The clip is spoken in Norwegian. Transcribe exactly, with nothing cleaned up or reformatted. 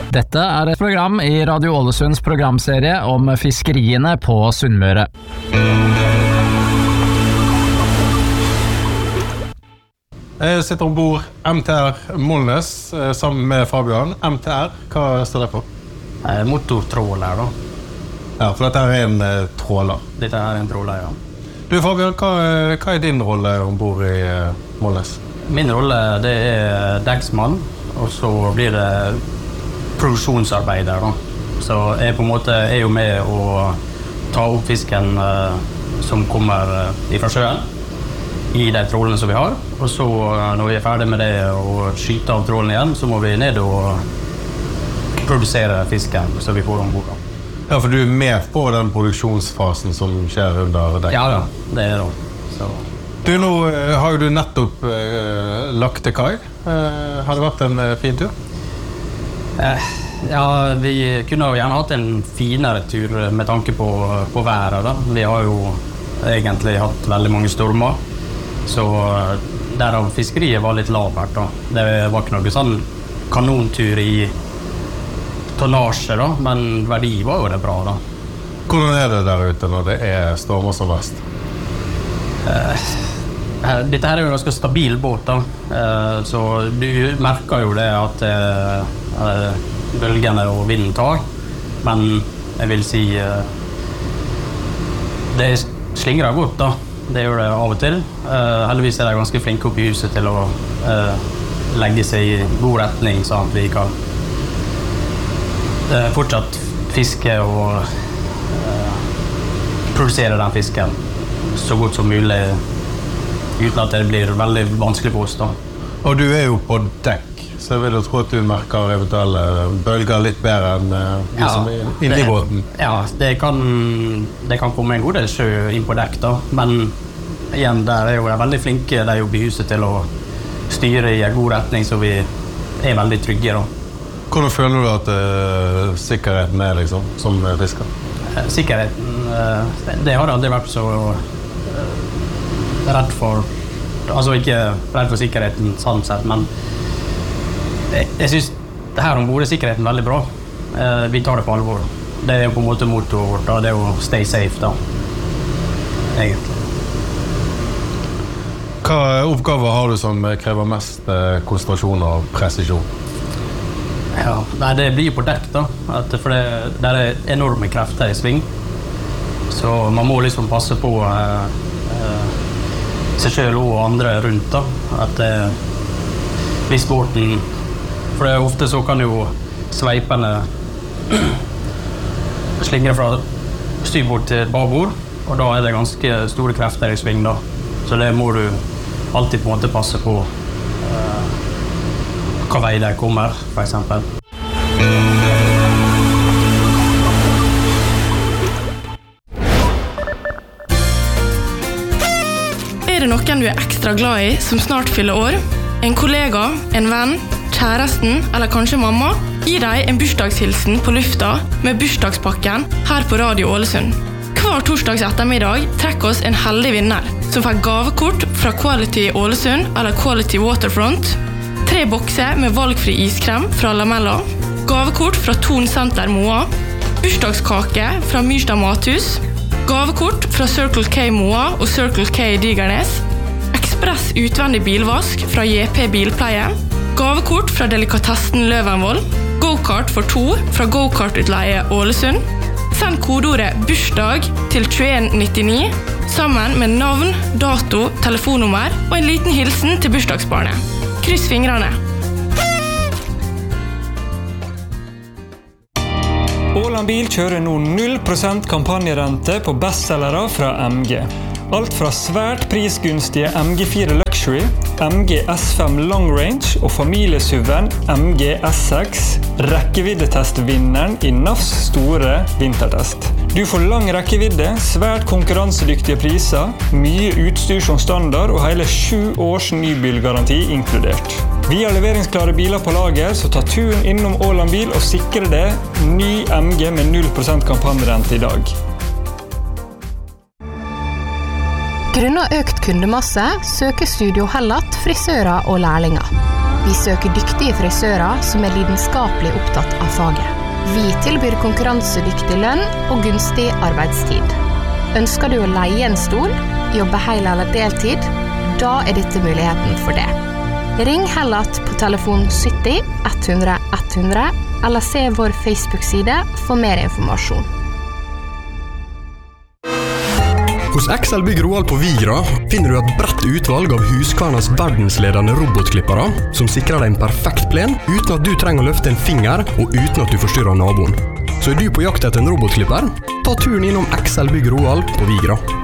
Dette er et program i Radio Ålesunds programserie om fiskeriene på Sunnmøre. Jeg sitter ombord M T R Molnes sammen med Fabian. M T R, hva står det for? Motortråler da. Ja, for dette er en uh, tråler. Dette er en tråler, ja. Du Fabian, hva, hva er din rolle ombord i uh, Molnes? Min rolle det er dekksmann, og så blir det produksjonsarbeider da. Så jeg på en måte er jo med å ta opp fisken uh, som kommer uh, fra sjøen i de trålene som vi har. Og så uh, når vi er ferdig med det og skyter av trålen igjen, så må vi ned og produsere fisken så vi får ombord. Ja, for du er med på den produksjonsfasen som skjer under dekk? Ja, ja, det er det. Så. Du, nå uh, har jo du nettopp uh, lagt til kai. Uh, har det vært en uh, fin tur? Eh, ja, vi kunne jo gjerne hatt en finere tur med tanke på, på været da. Vi har jo egentlig hatt veldig mange stormer, så derav fiskeriet var litt lavert da. Det var ikke noe sånn kanontur i tonnasje da, men verdi var jo det bra da. Hvordan er det der ute når det er stormer som verst? Eh, dette her er jo en ganske stabil båt da, eh, så du merker jo det at eh, bølgene og vinden tar, men jeg vil si eh, det slingrer godt da, det gjør det av og til. Eh, heldigvis er det ganske flinke oppe i huset til å eh, legge seg i god retning, sånn at vi kan eh, fortsatt fiske og eh, produsere den fisken så godt som mulig, uten at det blir veldig vanskelig på oss da. Og du er jo på dekk, så jeg vil jo tro at du merker eventuelle bølger litt bedre enn uh, de ja, som er inne i båten. Ja, det kan, det kan komme en god del sjø inn på dekk da, men igjen, der er jo veldig flinke de jobber i huset til å styre i en god retning, så vi er veldig trygge da. Hvordan føler du at uh, sikkerheten er liksom, som fisker? Sikkerheten, uh, det har aldri vært så uh, redd for, altså ikke redd for sikkerheten sånn sett, men jeg, jeg synes det her ombord er sikkerheten veldig bra. Eh, vi tar det på alvor. Det er jo på en måte motoret vårt da, det er jo stay safe da, egentlig. Hva oppgaver har du som krever mest eh, konsentrasjon og presisjon? Ja, nei, det blir jo på dekk da, at for det der er enorme krefter i sving, så man må liksom passe på eh, eh, seg selv og andre rundt da, at eh, hvis båten, for det er ofte så kan jo sveipene slingre fra styrbord til babord, og da er det ganske store krefter i sving da, så det må du alltid på en måte passe på eh, hva vei det kommer, for eksempel. Er det noen du er ekstra glad i som snart fyller år? En kollega, en venn, kjæresten eller kanskje mamma? Gi deg en bursdagshilsen på lufta med bursdagspakken her på Radio Ålesund. Hver torsdags ettermiddag trekker oss en heldig vinner som får gavekort fra Quality Ålesund eller Quality Waterfront, tre bokser med valgfri iskrem fra Lamella, gavekort fra Ton Center Moa, bursdagskake fra Myrstad Mathus, gavekort fra Circle K Moa og Circle K Digernes, ekspress utvendig bilvask fra J P Bilpleie, gavekort fra Delikatessen Løvenvoll, go-kart for to fra Go-kart-utleie Ålesund. Send kodeordet bursdag til tjueen nittini sammen med navn, dato, telefonnummer og en liten hilsen til bursdagsbarnet. Kryss fingrene! Åland Bil kjører nå null prosent kampanjerente på bestsellere fra M G. Alt fra svært prisgunstige M G fire Luxury, M G S fem Long Range og familiesuven M G S seks, rekkeviddetestvinneren i N A Fs store vintertest. Du får lang rekkevidde, svært konkurransedyktige priser, mye utstyr som standard og hele sju års nybilgaranti inkludert. Vi har leveringsklare biler på lager, så ta turen innom Åland Bil og sikre det ny M G med null prosent kampanjerente i dag. Grunnet økt kundemasse søker Studio Hellat frisører og lærlinger. Vi søker dyktige frisører som er lidenskapelig opptatt av faget. Vi tilbyr konkurransedyktig lønn og gunstig arbeidstid. Ønsker du å leie en stol, jobbe hel eller deltid? Da er dette muligheten for det. Ring Hellat på telefon sytti ett hundre ett hundre eller se vår Facebook-side for mer informasjon. Hos Excel Bygg Roald på Vigra finner du et bredt utvalg av Husqvarnas verdensledende robotklippere som sikrer deg en perfekt plen uten at du trenger å løfte en finger og uten at du forstyrrer naboen. Så er du på jakt etter en robotklipper? Ta turen innom Excel Bygg Roald på Vigra.